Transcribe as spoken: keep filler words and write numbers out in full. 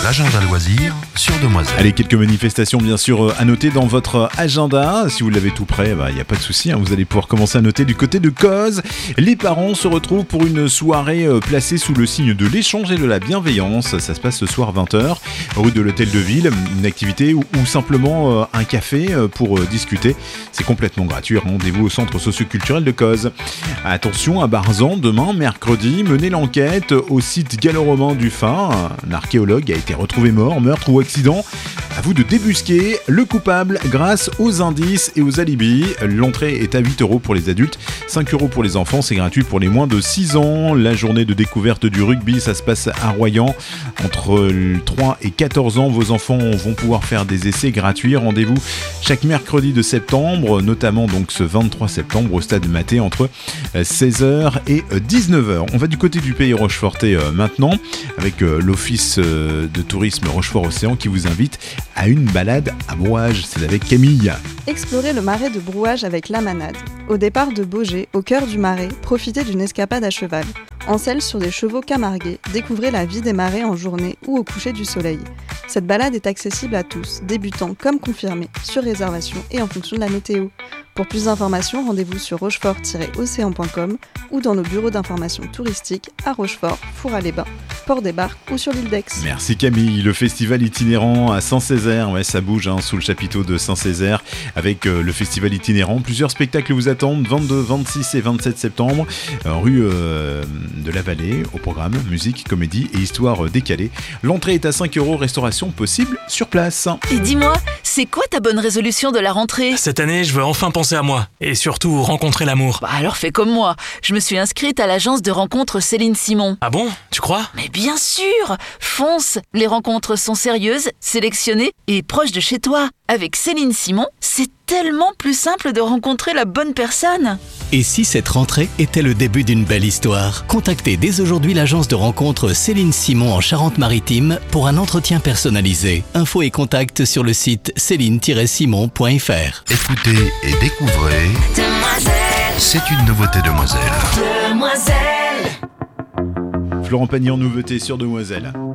l'agenda loisirs sur Demoiselle. Allez, quelques manifestations bien sûr à noter dans votre agenda. Si vous l'avez tout prêt, il bah, n'y a pas de souci, hein, vous allez pouvoir commencer à noter du côté de Cozes. Les parents se retrouvent pour une soirée euh, placée sous le signe de l'échange et de la bienveillance. Ça se passe ce soir vingt heures, rue de l'Hôtel de Ville. Une activité ou, ou simplement euh, un café euh, pour euh, discuter. C'est complètement gratuit. Rendez-vous au centre socioculturel de Cozes. Attention, à Barzan, demain, mercredi, menez l'enquête au site gallo-romain du Fin. Un archéologue a été retrouvé mort, meurtre ou accident. À vous de débusquer le coupable grâce aux indices et aux alibis. L'entrée est à huit euros pour les adultes, cinq euros pour les enfants. C'est gratuit pour les moins de six ans. La journée de découverte du rugby, ça se passe à Royan. Entre trois et quatorze ans, vos enfants vont pouvoir faire des essais gratuits. Rendez-vous chaque mercredi de septembre, notamment donc ce vingt-trois septembre au stade Maté entre seize heures et dix-neuf heures. On va du côté du pays Rochefortais maintenant avec l'office de tourisme Rochefort-Océan qui vous invite à une balade à Brouage. C'est avec Camille. Explorez le marais de Brouage avec la manade. Au départ de Beaugé, au cœur du marais, profitez d'une escapade à cheval. En selle sur des chevaux camarguais, découvrez la vie des marais en journée ou au coucher du soleil. Cette balade est accessible à tous, débutants comme confirmés, sur réservation et en fonction de la météo. Pour plus d'informations, rendez-vous sur rochefort tiret océan point com ou dans nos bureaux d'information touristique à Rochefort, Four-à-les-Bains, Port-des-Barques ou sur l'île d'Aix. Merci Camille. Le festival itinérant à Saint-Césaire, ouais, ça bouge hein, sous le chapiteau de Saint-Césaire avec euh, le festival itinérant. Plusieurs spectacles vous attendent, vingt-deux, vingt-six et vingt-sept septembre, euh, rue euh, de la Vallée, au programme musique, comédie et histoire décalée. L'entrée est à cinq euros, restauration possible sur place. Et dis-moi, c'est quoi ta bonne résolution de la rentrée ? Cette année, je veux enfin penser à moi et surtout rencontrer l'amour. Bah alors fais comme moi, je me suis inscrite à l'agence de rencontres Céline Simon. Ah bon ? Tu crois ? Mais bien sûr ! Fonce ! Les rencontres sont sérieuses, sélectionnées et proches de chez toi. Avec Céline Simon, c'est tellement plus simple de rencontrer la bonne personne. Et si cette rentrée était le début d'une belle histoire ? Contactez dès aujourd'hui l'agence de rencontres Céline Simon en Charente-Maritime pour un entretien personnalisé. Infos et contacts sur le site céline tiret simon point f r. Écoutez et découvrez Demoiselle. C'est une nouveauté Demoiselle. Demoiselle. Florent Pagny en nouveauté sur Demoiselle.